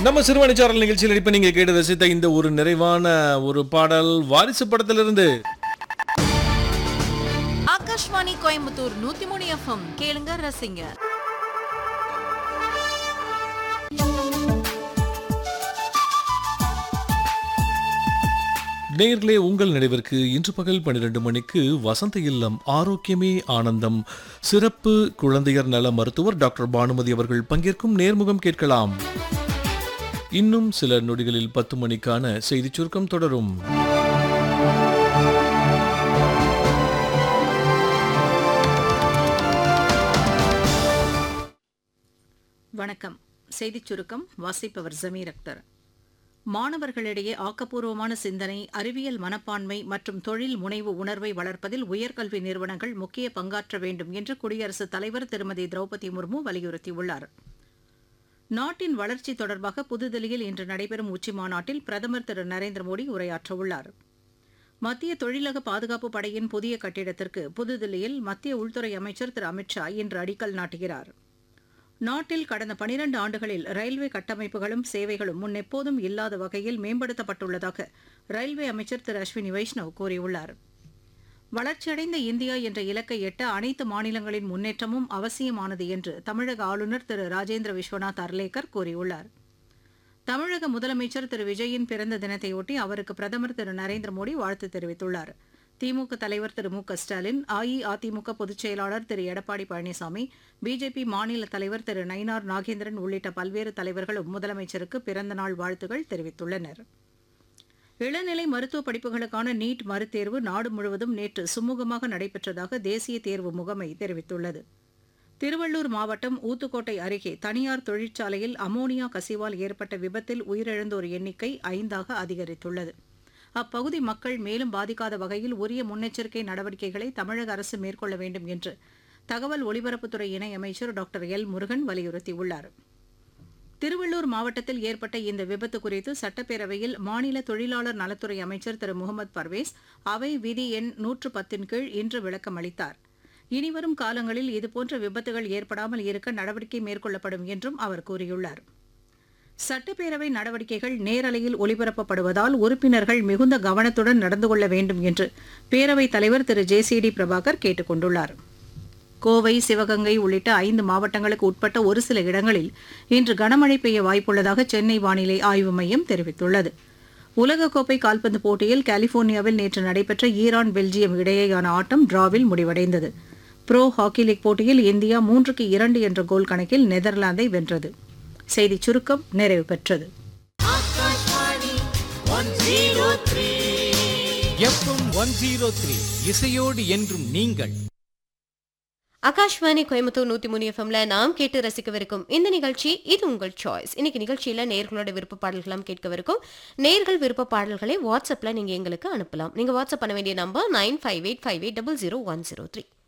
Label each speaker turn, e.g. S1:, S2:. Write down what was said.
S1: நம்ம சிறுவனிச்சாரல் நிகழ்ச்சியில் இப்ப நீங்க கேட்டு ரசித்த இந்த ஒரு நிறைவான ஒரு பாடல் வாரிசு படத்திலிருந்து.
S2: ஆகாஷ்வாணி கோயம்புத்தூர் 103 எஃப்எம் கேளுங்க ரசிங்க.
S1: நேயர்களே, உங்கள் நினைவிற்கு இன்று பகல் 12 மணிக்கு வசந்த இல்லம் ஆரோக்கியமே ஆனந்தம் சிறப்பு குழந்தையர் நல மருத்துவர் டாக்டர் பானுமதி அவர்கள் பங்கேற்கும் நேர்முகம் கேட்கலாம். இன்னும் சில நொடிகளில் 10 மணிக்கான செய்திச் சுருக்கம் தொடரும்.
S3: வணக்கம். செய்திச் சுருக்கம் வாசிப்பவர் ஜமீர் அக்தர். மாணவர்களிடையே ஆக்கப்பூர்வமான சிந்தனை, அறிவியல் மனப்பான்மை மற்றும் தொழில் முனைவு உணர்வை வளர்ப்பதில் உயர்கல்வி நிறுவனங்கள் முக்கிய பங்காற்ற வேண்டும் என்று குடியரசுத் தலைவர் திருமதி திரௌபதி முர்மு வலியுறுத்தியுள்ளார். நாட்டின் வளர்ச்சி தொடர்பாக புதுதில்லியில் இன்று நடைபெறும் உச்சிமாநாட்டில் பிரதமர் திரு நரேந்திர மோடி உரையாற்றவுள்ளார். மத்திய தொழிலக பாதுகாப்பு படையின் புதிய கட்டிடத்திற்கு புதுதில்லியில் மத்திய உள்துறை அமைச்சர் திரு அமித் ஷா இன்று அடிக்கல் நாட்டுகிறார். நாட்டில் கடந்த 12 ஆண்டுகளில் ரயில்வே கட்டமைப்புகளும் சேவைகளும் முன்னெப்போதும் இல்லாத வகையில் மேம்படுத்தப்பட்டுள்ளதாக ரயில்வே அமைச்சர் திரு அஸ்வினி வைஷ்ணவ் கூறியுள்ளார். வளர்ச்சியடைந்த இந்தியா என்ற இலக்கை எட்ட அனைத்து மாநிலங்களின் முன்னேற்றமும் அவசியமானது என்று தமிழக ஆளுநர் திரு ராஜேந்திர விஸ்வநாத் அர்லேக்கர் கூறியுள்ளார். தமிழக முதலமைச்சர் திரு விஜயின் பிறந்த தினத்தையொட்டி அவருக்கு பிரதமர் திரு நரேந்திர மோடி வாழ்த்து தெரிவித்துள்ளார். திமுக தலைவர் திரு மு க ஸ்டாலின், அஇஅதிமுக பொதுச் செயலாளர் திரு எடப்பாடி பழனிசாமி, பிஜேபி மாநில தலைவர் திரு நயினார் நாகேந்திரன் உள்ளிட்ட பல்வேறு தலைவர்களும் முதலமைச்சருக்கு பிறந்தநாள் வாழ்த்துகள் தெரிவித்துள்ளனர். இளநிலை மருத்துவ படிப்புகளுக்கான நீட் மறுதேர்வு நாடு முழுவதும் நேற்று சுமூகமாக நடைபெற்றதாக தேசிய தேர்வு முகமை தெரிவித்துள்ளது. திருவள்ளூர் மாவட்டம் ஊத்துக்கோட்டை அருகே தனியார் தொழிற்சாலையில் அமோனியா கசிவால் ஏற்பட்ட விபத்தில் உயிரிழந்தோர் எண்ணிக்கை 5ஆக அதிகரித்துள்ளது. அப்பகுதி மக்கள் மேலும் பாதிக்காத வகையில் உரிய முன்னெச்சரிக்கை நடவடிக்கைகளை தமிழக அரசு மேற்கொள்ள வேண்டும் என்று தகவல் ஒலிபரப்புத்துறை இணையமைச்சர் டாக்டர் எல் முருகன் வலியுறுத்தியுள்ளார். திருவள்ளூர் மாவட்டத்தில் ஏற்பட்ட இந்த விபத்து குறித்து சட்டப்பேரவையில் மாநில தொழிலாளர் நலத்துறை அமைச்சர் திரு முகமது பர்வேஸ் அவை விதி எண் 110 கீழ் இன்று விளக்கம் அளித்தார். இனிவரும் காலங்களில் இதுபோன்ற விபத்துகள் ஏற்படாமல் இருக்க நடவடிக்கை மேற்கொள்ளப்படும் என்றும் அவர் கூறியுள்ளார். சட்டப்பேரவை நடவடிக்கைகள் நேரலையில் ஒலிபரப்பப்படுவதால் உறுப்பினர்கள் மிகுந்த கவனத்துடன் நடந்து கொள்ள வேண்டும் என்று பேரவைத் தலைவர் திரு ஜே.சி.டி. பிரபாகர் கேட்டுக் கொண்டுள்ளார். கோவை, சிவகங்கை உள்ளிட்ட 5 மாவட்டங்களுக்கு உட்பட்ட ஒரு சில இடங்களில் இன்று கனமழை பெய்ய வாய்ப்புள்ளதாக சென்னை வானிலை ஆய்வு மையம் தெரிவித்துள்ளது. உலகக்கோப்பை கால்பந்து போட்டியில் கலிபோர்னியாவில் நேற்று நடைபெற்ற ஈரான் பெல்ஜியம் இடையேயான ஆட்டம் டிராவில் முடிவடைந்தது. புரோ ஹாக்கி லீக் போட்டியில் இந்தியா 3-2 என்ற கோல் கணக்கில் நெதர்லாந்தை வென்றது. செய்திச் சுருக்கம் நிறைவு பெற்றது.
S4: இசையோடு என்றும் நீங்கள்.
S5: ஆகாஷ்வாணி கோயம்புத்தூர் 103 எஃப்எம்ல நாம் கேட்டு ரசிக்கவிருக்கும் இந்த நிகழ்ச்சி இது உங்கள் சாய்ஸ். இன்னைக்கு நிகழ்ச்சியில நேயர்களோட விருப்ப பாடல்களாம் கேட்கவிருக்கும். நேயர்கள் விருப்ப பாடல்களை வாட்ஸ்அப்ல நீங்க எங்களுக்கு அனுப்பலாம். நீங்க வாட்ஸ்அப் பண்ண வேண்டிய நம்பர் 9585800103.